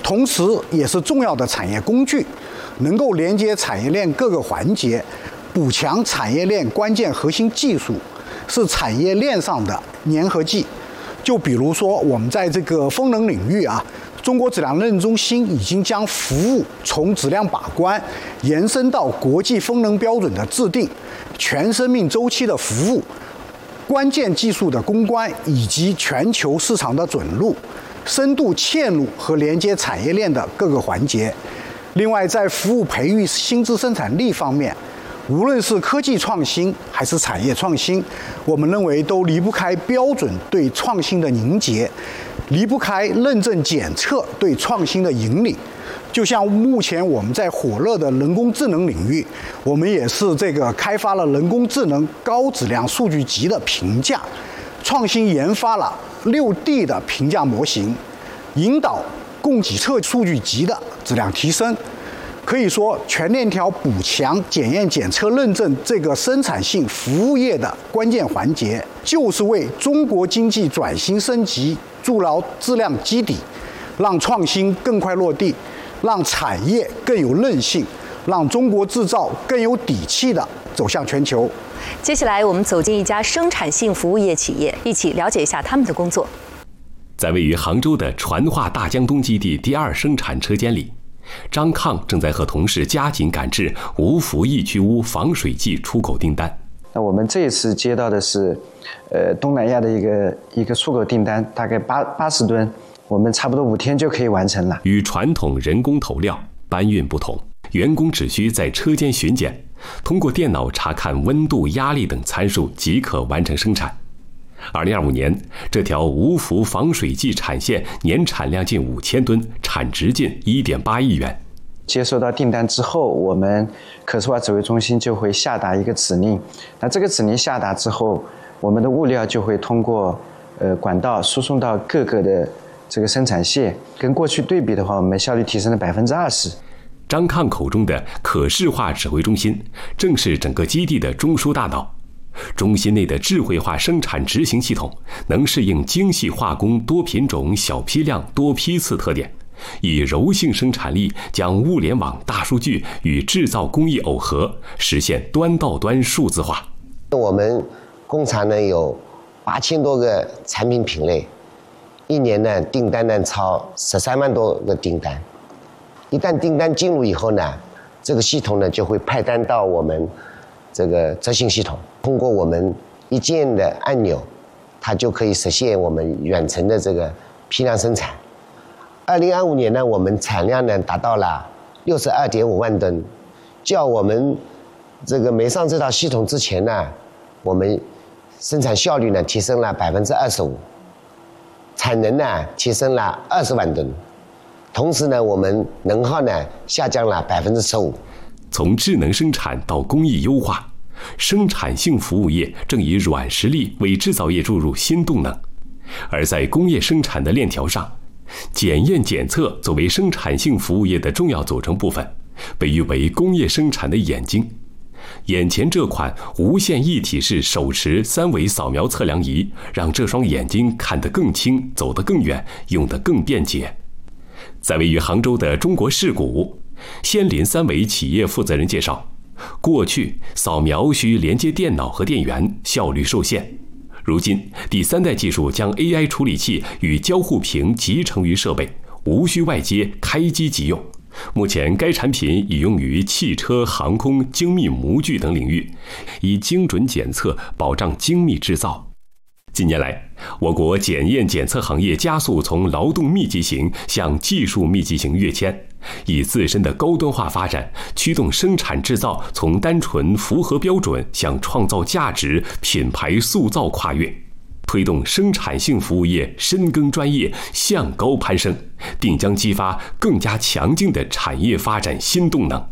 同时也是重要的产业工具，能够连接产业链各个环节，补强产业链关键核心技术，是产业链上的粘合剂。就比如说，我们在这个风能领域啊，中国质量认证中心已经将服务从质量把关延伸到国际风能标准的制定、全生命周期的服务、关键技术的攻关以及全球市场的准入，深度嵌入和连接产业链的各个环节。另外，在服务培育新质生产力方面，无论是科技创新还是产业创新，我们认为都离不开标准对创新的凝结，离不开认证检测对创新的引领。就像目前我们在火热的人工智能领域，我们也是开发了人工智能高质量数据集的评价，创新研发了6D 的评价模型，引导供给侧数据集的质量提升。可以说，全链条补强检验检测认证这个生产性服务业的关键环节，就是为中国经济转型升级筑牢质量基底，让创新更快落地，让产业更有韧性，让中国制造更有底气地走向全球。 接下来，我们走进一家生产性服务业企业，一起了解一下他们的工作。 在位于杭州的传化大江东基地第2生产车间里，张抗正在和同事加紧赶制无氟抑祛污防水剂出口订单。 那我们这一次接到的是，东南亚的一个出口订单，大概80吨，我们差不多5天就可以完成了。 与传统人工投料搬运不同，员工只需在车间巡检，通过电脑查看温度、压力等参数即可完成生产。2025年，这条无氟防水剂产线年产量近5000吨，产值近1.8亿元。 接收到订单之后，我们可视化指挥中心就会下达一个指令。那这个指令下达之后，我们的物料就会通过管道输送到各个的这个生产线。跟过去对比的话，我们效率提升了20%。 张抗口中的可视化指挥中心，正是整个基地的中枢大脑。中心内的智慧化生产执行系统能适应精细化工多品种小批量多批次特点，以柔性生产力将物联网大数据与制造工艺耦合，实现端到端数字化。 我们工厂呢有8000多个产品品类，一年呢订单呢超13万多个订单。一旦订单进入以后呢，这个系统呢就会派单到我们这个执行系统，通过我们一键的按钮，它就可以实现我们远程的这个批量生产。2025年呢，我们产量呢达到了62.5万吨，较我们这个没上这套系统之前呢，我们生产效率呢提升了25%，产能呢提升了20万吨，同时呢，我们能耗呢下降了15%。 从智能生产到工艺优化，生产性服务业正以软实力为制造业注入新动能。而在工业生产的链条上，检验检测作为生产性服务业的重要组成部分，被誉为工业生产的眼睛。眼前这款无线一体式手持3维扫描测量仪，让这双眼睛看得更清，走得更远，用得更便捷。在位于杭州的中国世谷仙林3维企业负责人介绍，过去扫描需连接电脑和电源，效率受限。如今第3代技术将 AI 处理器与交互屏集成于设备，无需外接，开机即用。目前该产品已用于汽车、航空、精密模具等领域，以精准检测保障精密制造。近年来，我国检验检测行业加速从劳动密集型向技术密集型跃迁，以自身的高端化发展，驱动生产制造从单纯符合标准向创造价值、品牌塑造跨越，推动生产性服务业深耕专业向高攀升，定将激发更加强劲的产业发展新动能。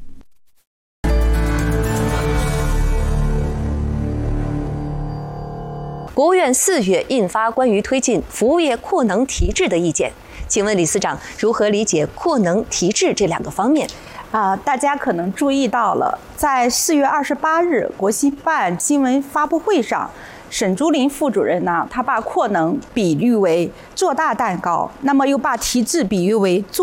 国务院4月印发关于推进服务业扩能提质的意见，请问李司长如何理解扩能提质这2个方面？ 大家可能注意到了，在4月28日国新办新闻发布会上，沈竹林副主任呢，他把扩能比喻为做大蛋糕，那么又把提质比喻为做